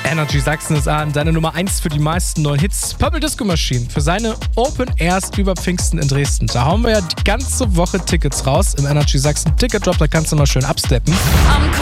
Energy Sachsen ist an, seine Nummer 1 für die meisten neuen Hits. Purple Disco Machine für seine Open Airs über Pfingsten in Dresden. Da hauen wir ja die ganze Woche Tickets raus im Energy Sachsen Ticket Drop, da kannst du mal schön absteppen.